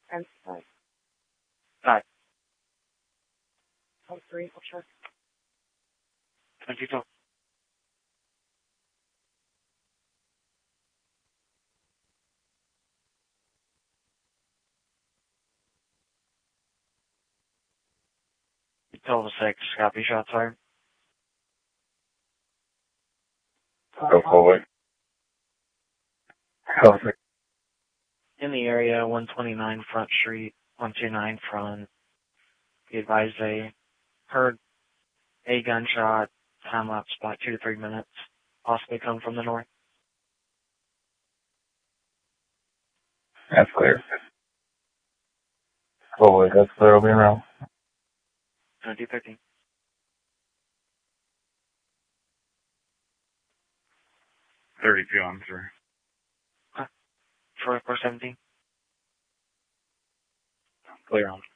And 5. 5. Oh, 3, I'll check. 22. Total 6, copy, shots fired. Go forward. Go for In the area, 129 Front Street, 129 Front. Be advised they heard a gunshot, time lapse about 2 to 3 minutes, possibly come from the north. That's clear. Forward, that's clear, I'll be around. 2215. 32, I'm sorry. 4417. Clear on.